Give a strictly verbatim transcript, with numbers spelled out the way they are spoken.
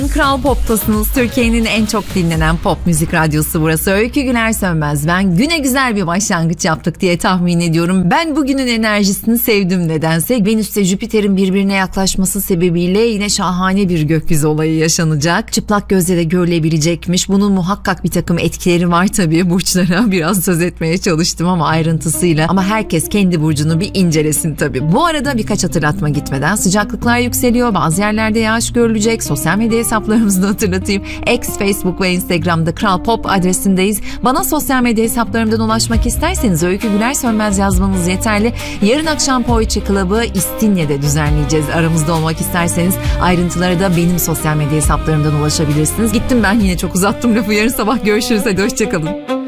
Kral Pop'tasınız. Türkiye'nin en çok dinlenen pop müzik radyosu burası. Öykü Güler Sönmez ben. Güne güzel bir başlangıç yaptık diye tahmin ediyorum. Ben bugünün enerjisini sevdim nedense. Venüs'te Jüpiter'in birbirine yaklaşması sebebiyle yine şahane bir gökyüzü olayı yaşanacak. Çıplak gözle de görülebilecekmiş. Bunun muhakkak bir takım etkileri var tabii. Burçlara biraz söz etmeye çalıştım ama ayrıntısıyla. Ama herkes kendi burcunu bir incelesin tabii. Bu arada birkaç hatırlatma gitmeden sıcaklıklar yükseliyor. Bazı yerlerde yağış görülecek. Sosyal medya hesaplarımızı da hatırlatayım. X, Facebook ve Instagram'da Kral Pop adresindeyiz. Bana sosyal medya hesaplarımdan ulaşmak isterseniz Öykü Güler Sönmez yazmanız yeterli. Yarın akşam Poetry Club'ı İstinye'de düzenleyeceğiz. Aramızda olmak isterseniz ayrıntılara da benim sosyal medya hesaplarımdan ulaşabilirsiniz. Gittim ben, yine çok uzattım lafı. Yarın sabah görüşürüz. Hadi hoşçakalın.